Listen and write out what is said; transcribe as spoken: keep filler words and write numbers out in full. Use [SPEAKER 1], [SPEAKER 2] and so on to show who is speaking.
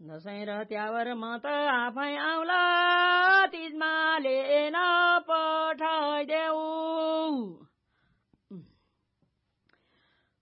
[SPEAKER 1] दसैँ र त्यावर म त आफै आउला तीजमा